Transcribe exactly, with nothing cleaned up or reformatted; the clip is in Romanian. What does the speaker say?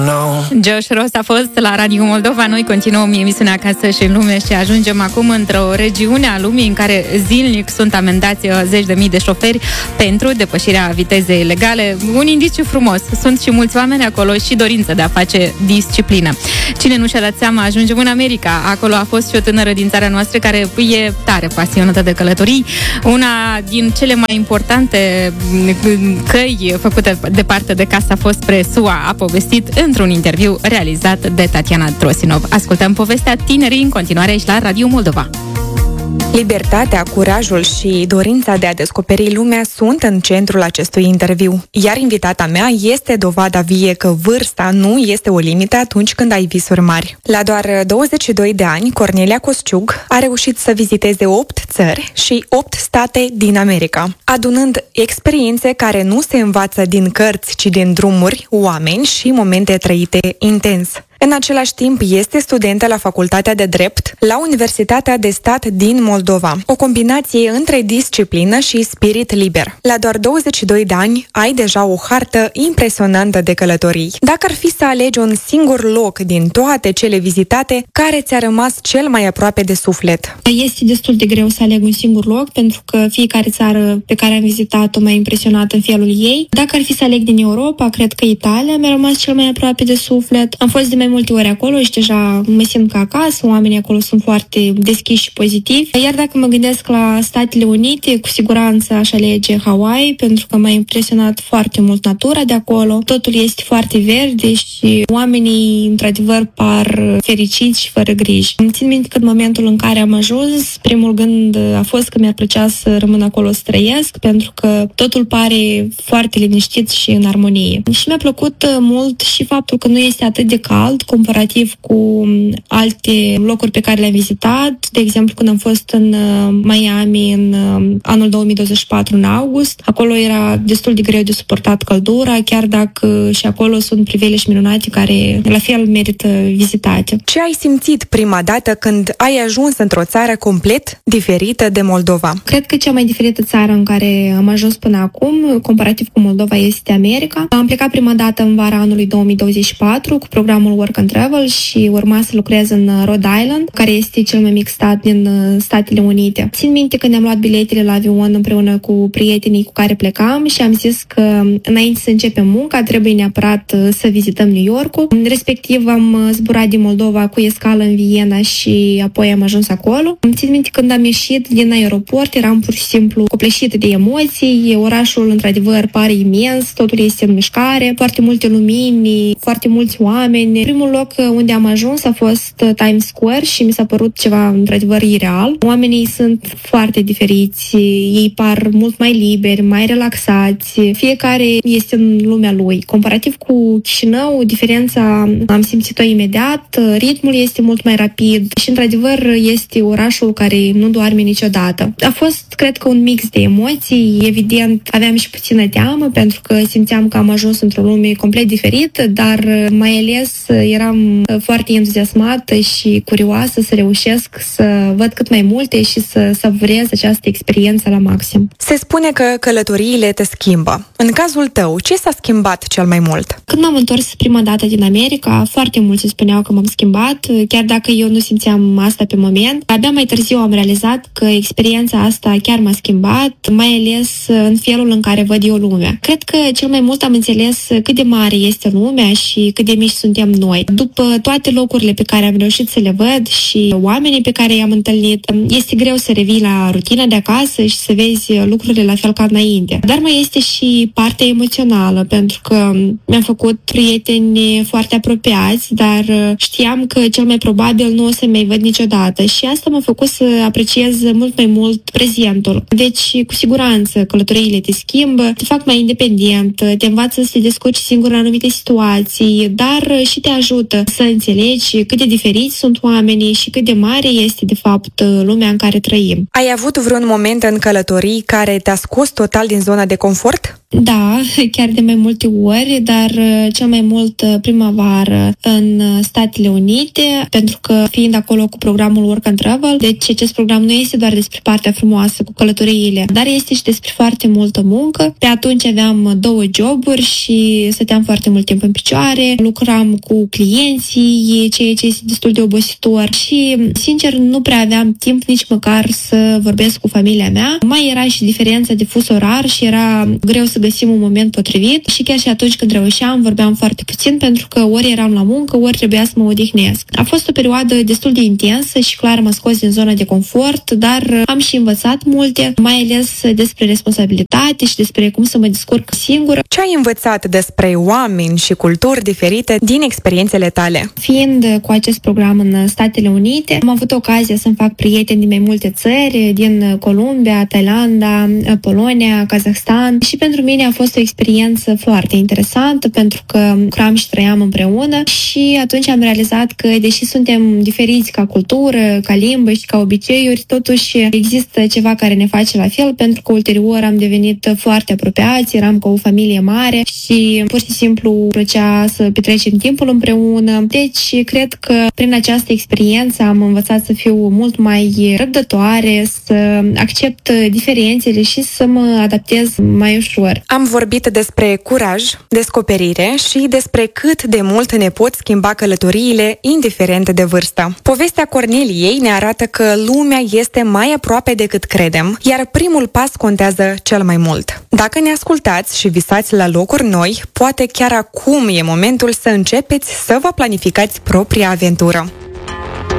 Josh Ross a fost la Radio Moldova. Noi continuăm emisiunea Acasă și în lume și ajungem acum într-o regiune a lumii în care zilnic sunt amendați zeci de mii de șoferi pentru depășirea vitezei legale. Un indiciu frumos. Sunt și mulți oameni acolo și dorință de a face disciplină. Cine nu și-a dat seama, ajungem în America. Acolo a fost și o tânără din țara noastră care e tare pasionată de călătorii. Una din cele mai importante căi făcute departe de casă a fost spre S U A. A povestit într-un interviu realizat de Tatiana Trosinov. Ascultăm povestea tinerii în continuare aici la Radio Moldova. Libertatea, curajul și dorința de a descoperi lumea sunt în centrul acestui interviu. Iar invitata mea este dovada vie că vârsta nu este o limită atunci când ai visuri mari. La doar douăzeci și doi de ani, Cornelia Cosciug a reușit să viziteze opt țări și opt state din America, adunând experiențe care nu se învață din cărți, ci din drumuri, oameni și momente trăite intens. În același timp, este studentă la Facultatea de Drept la Universitatea de Stat din Moldova. O combinație între disciplină și spirit liber. La doar douăzeci și doi de ani, ai deja o hartă impresionantă de călătorii. Dacă ar fi să alegi un singur loc din toate cele vizitate, care ți-a rămas cel mai aproape de suflet? Este destul de greu să aleg un singur loc, pentru că fiecare țară pe care am vizitat-o m-a impresionat în felul ei. Dacă ar fi să aleg din Europa, cred că Italia mi-a rămas cel mai aproape de suflet. Am fost de mai multe ori acolo și deja mă simt ca acasă, oamenii acolo sunt foarte deschiși și pozitivi. Iar dacă mă gândesc la Statele Unite, cu siguranță aș alege Hawaii, pentru că m-a impresionat foarte mult natura de acolo. Totul este foarte verde și oamenii, într-adevăr, par fericiți și fără griji. Îmi țin minte că în momentul în care am ajuns, primul gând a fost că mi-ar plăcea să rămân acolo să trăiesc, pentru că totul pare foarte liniștit și în armonie. Și mi-a plăcut mult și faptul că nu este atât de cald, comparativ cu alte locuri pe care le-am vizitat. De exemplu, când am fost în Miami în anul două mii douăzeci și patru, în august, acolo era destul de greu de suportat căldura, chiar dacă și acolo sunt priveliști minunate care la fel merită vizitate. Ce ai simțit prima dată când ai ajuns într-o țară complet diferită de Moldova? Cred că cea mai diferită țară în care am ajuns până acum, comparativ cu Moldova, este America. Am plecat prima dată în vara anului două mii douăzeci și patru cu programul Work and Travel și urma să lucrez în Rhode Island, care este cel mai mic stat din Statele Unite. Țin minte că ne-am luat biletele la avion împreună cu prietenii cu care plecam și am zis că înainte să începem munca trebuie neapărat să vizităm New York-ul. Respectiv am zburat din Moldova cu escală în Viena și apoi am ajuns acolo. Îmi țin minte când am ieșit din aeroport, eram pur și simplu copleșită de emoții. Orașul, într-adevăr, pare imens, totul este în mișcare, foarte multe lumini, foarte mulți oameni. Primul loc unde am ajuns a fost Times Square și mi s-a părut ceva, într-adevăr, ireal. Oamenii sunt foarte diferiți, ei par mult mai liberi, mai relaxați, fiecare este în lumea lui. Comparativ cu Chișinău, diferența am simțit-o imediat, ritmul este mult mai rapid și, într-adevăr, este orașul care nu doarme niciodată. A fost, cred că, un mix de emoții, evident, aveam și puțină teamă, pentru că simțeam că am ajuns într-o lume complet diferită, dar mai ales eram foarte entuziasmată și curioasă să reușesc să văd cât mai multe și să savurez această experiență la maxim. Se spune că călătoriile te schimbă. În cazul tău, ce s-a schimbat cel mai mult? Când m-am întors prima dată din America, foarte mulți spuneau că m-am schimbat, chiar dacă eu nu simțeam asta pe moment. Abia mai târziu am realizat că experiența asta chiar m-a schimbat, mai ales în felul în care văd eu lumea. Cred că cel mai mult am înțeles cât de mare este lumea și cât de mici suntem noi. După toate locurile pe care am reușit să le văd și oamenii pe care i-am întâlnit, este greu să revii la rutina de acasă și să vezi lucrurile la fel ca înainte. Dar mai este și partea emoțională, pentru că mi-am făcut prieteni foarte apropiați, dar știam că cel mai probabil nu o să mai văd niciodată și asta m-a făcut să apreciez mult mai mult prezentul. Deci, cu siguranță, călătoriile te schimbă, te fac mai independent, te învață să te descurci singur în anumite situații, dar și te ajută să înțelegi cât de diferiți sunt oamenii și cât de mare este, de fapt, lumea în care trăim. Ai avut vreun moment în călătorii care te-a scos total din zona de confort? Da, chiar de mai multe ori, dar cel mai mult primăvară în Statele Unite, pentru că fiind acolo cu programul Work and Travel, deci acest program nu este doar despre partea frumoasă cu călătoriile, dar este și despre foarte multă muncă. Pe atunci aveam două joburi și stăteam foarte mult timp în picioare, lucram cu clienții, ceea ce este destul de obositor și, sincer, nu prea aveam timp nici măcar să vorbesc cu familia mea. Mai era și diferența de fus orar și era greu să găsim un moment potrivit și chiar și atunci când reușeam, vorbeam foarte puțin pentru că ori eram la muncă, ori trebuia să mă odihnesc. A fost o perioadă destul de intensă și clar m-a scos din zona de confort, dar am și învățat multe, mai ales despre responsabilitate și despre cum să mă descurc singură. Ce ai învățat despre oameni și culturi diferite din experiențele tale? Fiind cu acest program în Statele Unite, am avut ocazia să-mi fac prieteni din mai multe țări, din Columbia, Thailanda, Polonia, Kazahstan și pentru mine a fost o experiență foarte interesantă pentru că lucram și trăiam împreună și atunci am realizat că, deși suntem diferiți ca cultură, ca limbă și ca obiceiuri, totuși există ceva care ne face la fel, pentru că ulterior am devenit foarte apropiați, eram ca o familie mare și pur și simplu plăcea să petrecem timpul împreună. Deci, cred că prin această experiență am învățat să fiu mult mai răbdătoare, să accept diferențele și să mă adaptez mai ușor. Am vorbit despre curaj, descoperire și despre cât de mult ne pot schimba călătoriile, indiferent de vârstă. Povestea Corneliei ne arată că lumea este mai aproape decât credem, iar primul pas contează cel mai mult. Dacă ne ascultați și visați la locuri noi, poate chiar acum e momentul să începeți să vă planificați propria aventură.